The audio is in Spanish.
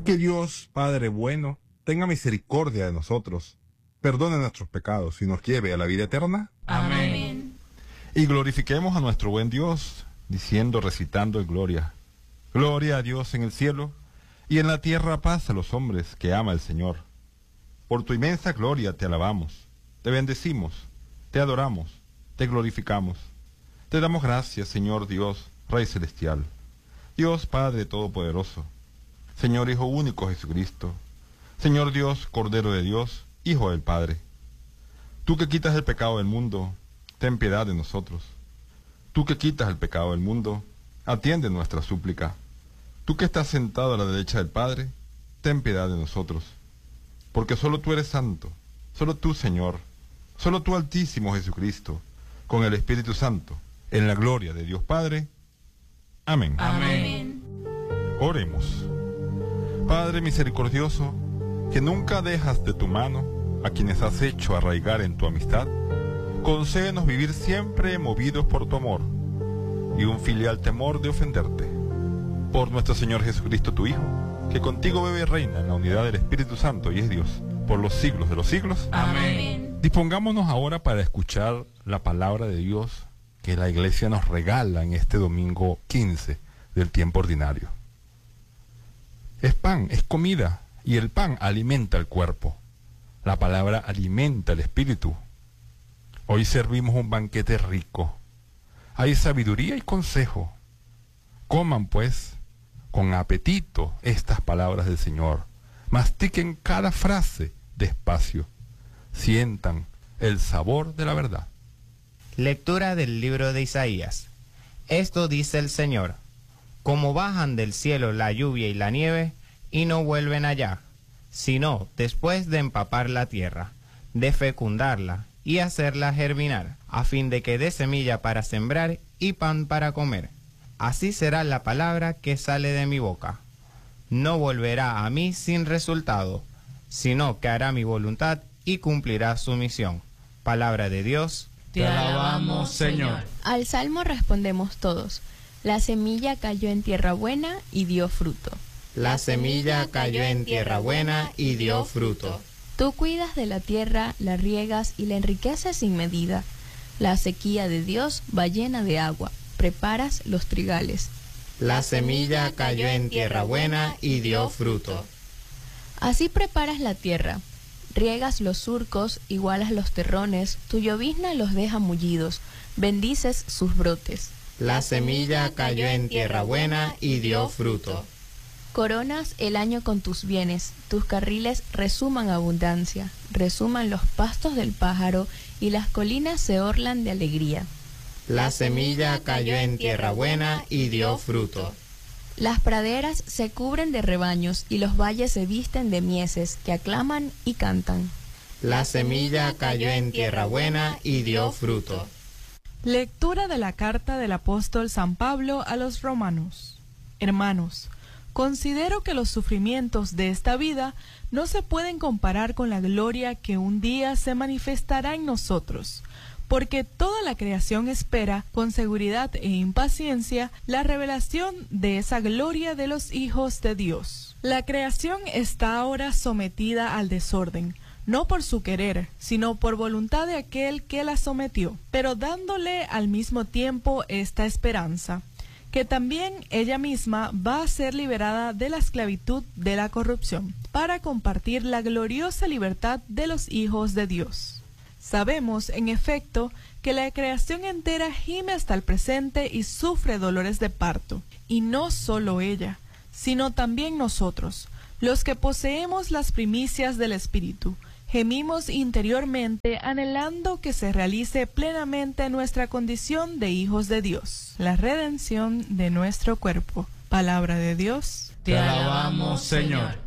Que Dios, Padre bueno, tenga misericordia de nosotros, perdone nuestros pecados y nos lleve a la vida eterna. Amén. Y glorifiquemos a nuestro buen Dios, diciendo, recitando en gloria. Gloria a Dios en el cielo, y en la tierra paz a los hombres que ama el Señor. Por tu inmensa gloria te alabamos, te bendecimos, te adoramos, te glorificamos. Te damos gracias, Señor Dios, Rey Celestial, Dios Padre Todopoderoso, Señor Hijo único Jesucristo, Señor Dios, Cordero de Dios, Hijo del Padre. Tú que quitas el pecado del mundo, ten piedad de nosotros. Tú que quitas el pecado del mundo, atiende nuestra súplica. Tú que estás sentado a la derecha del Padre, ten piedad de nosotros. Porque solo tú eres santo, solo tú, Señor, solo tú, Altísimo Jesucristo, con el Espíritu Santo, en la gloria de Dios Padre. Amén. Amén. Oremos. Padre misericordioso, que nunca dejas de tu mano a quienes has hecho arraigar en tu amistad, concédenos vivir siempre movidos por tu amor y un filial temor de ofenderte. Por nuestro Señor Jesucristo, tu Hijo, que contigo vive y reina en la unidad del Espíritu Santo y es Dios, por los siglos de los siglos. Amén. Dispongámonos ahora para escuchar la palabra de Dios que la Iglesia nos regala en este domingo 15 del tiempo ordinario. Es pan, es comida, y el pan alimenta el cuerpo. La palabra alimenta el espíritu. Hoy servimos un banquete rico. Hay sabiduría y consejo. Coman, pues, con apetito estas palabras del Señor. Mastiquen cada frase despacio. Sientan el sabor de la verdad. Lectura del libro de Isaías. Esto dice el Señor: como bajan del cielo la lluvia y la nieve, y no vuelven allá, sino después de empapar la tierra, de fecundarla y hacerla germinar, a fin de que dé semilla para sembrar y pan para comer. Así será la palabra que sale de mi boca. No volverá a mí sin resultado, sino que hará mi voluntad y cumplirá su misión. Palabra de Dios. Te alabamos, Señor. Al salmo respondemos todos. La semilla cayó en tierra buena y dio fruto. La semilla cayó en tierra buena y dio fruto. Tú cuidas de la tierra, la riegas y la enriqueces sin medida. La sequía de Dios va llena de agua. Preparas los trigales. La semilla cayó en tierra buena y dio fruto. Así preparas la tierra. Riegas los surcos, igualas los terrones, tu llovizna los deja mullidos, bendices sus brotes. La semilla cayó en tierra buena y dio fruto. Coronas el año con tus bienes, tus carriles resuman abundancia, resuman los pastos del pájaro y las colinas se orlan de alegría. La semilla cayó en tierra buena y dio fruto. Las praderas se cubren de rebaños y los valles se visten de mieses que aclaman y cantan. La semilla cayó en tierra buena y dio fruto. Lectura de la carta del apóstol San Pablo a los romanos. Hermanos, considero que los sufrimientos de esta vida no se pueden comparar con la gloria que un día se manifestará en nosotros, porque toda la creación espera con seguridad e impaciencia la revelación de esa gloria de los hijos de Dios. La creación está ahora sometida al desorden, no por su querer, sino por voluntad de aquel que la sometió, pero dándole al mismo tiempo esta esperanza, que también ella misma va a ser liberada de la esclavitud de la corrupción, para compartir la gloriosa libertad de los hijos de Dios. Sabemos, en efecto, que la creación entera gime hasta el presente y sufre dolores de parto, y no solo ella, sino también nosotros, los que poseemos las primicias del Espíritu, gemimos interiormente anhelando que se realice plenamente nuestra condición de hijos de Dios, la redención de nuestro cuerpo. Palabra de Dios. Te alabamos, Señor.